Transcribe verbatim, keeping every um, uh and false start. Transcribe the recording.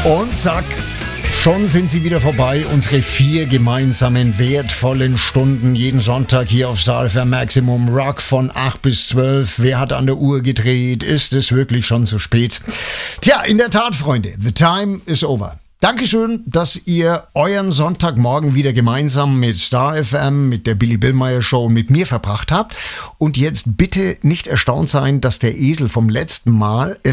Und zack, schon sind sie wieder vorbei, unsere vier gemeinsamen wertvollen Stunden jeden Sonntag hier auf Star F M Maximum Rock von acht bis zwölf. Wer hat an der Uhr gedreht? Ist es wirklich schon zu spät? Tja, in der Tat, Freunde, the time is over. Dankeschön, dass ihr euren Sonntagmorgen wieder gemeinsam mit Star F M, mit der Billy Billmeyer Show und mit mir verbracht habt. Und jetzt bitte nicht erstaunt sein, dass der Esel vom letzten Mal